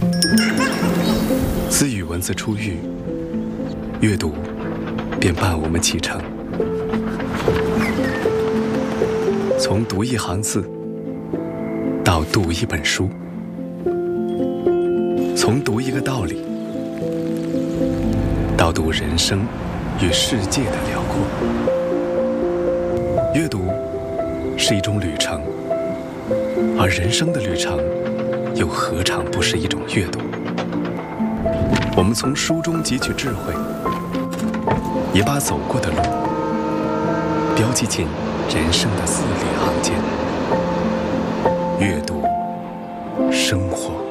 自语文字出狱，阅读便伴我们启程。从读一行字到读一本书，从读一个道理到读人生与世界的辽阔。阅读是一种旅程，而人生的旅程又何尝不是一种阅读？我们从书中汲取智慧，也把走过的路标记进人生的字里行间。阅读，生活。